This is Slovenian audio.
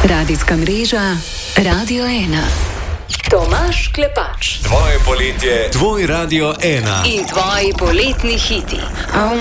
Radijska mreža Radio 1. Tomaž Klepač. Tvoje poletje, tvoj Radio 1. In tvoji poletni hiti. Oh